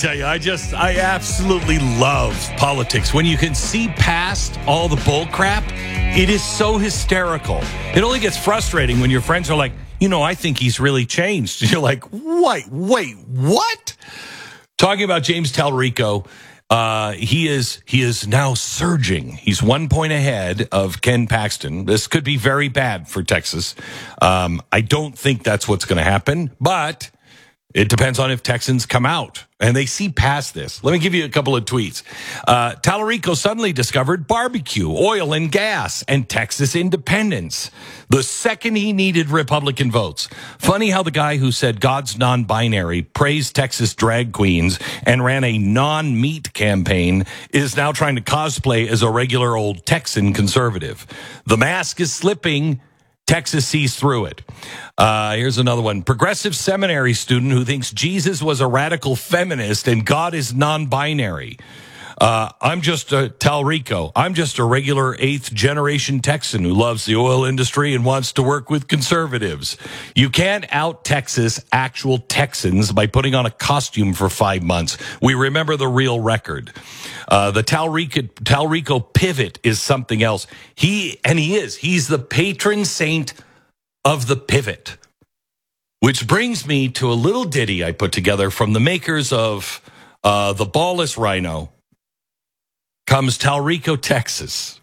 tell you, I absolutely love politics. When you can see past all the bull crap, it is so hysterical. It only gets frustrating when your friends are like, I think he's really changed. You're like, wait, what? Talking about James Talrico, he is now surging. He's 1 point ahead of Ken Paxton. This could be very bad for Texas. I don't think that's what's going to happen, but it depends on if Texans come out and they see past this. Let me give you a couple of tweets. Talarico suddenly discovered barbecue, oil and gas, and Texas independence the second he needed Republican votes. Funny how the guy who said God's non-binary, praised Texas drag queens, and ran a non-meat campaign is now trying to cosplay as a regular old Texan conservative. The mask is slipping. Texas sees through it. Here's another one. Progressive seminary student who thinks Jesus was a radical feminist and God is non-binary. I'm just Talrico. I'm just a regular 8th generation Texan who loves the oil industry and wants to work with conservatives. You can't out Texas actual Texans by putting on a costume for 5 months. We remember the real record. The Talrico pivot is something else. He's the patron saint of the pivot. Which brings me to a little ditty I put together from the makers of the Ballless Rhino. Comes Talrico, Texas.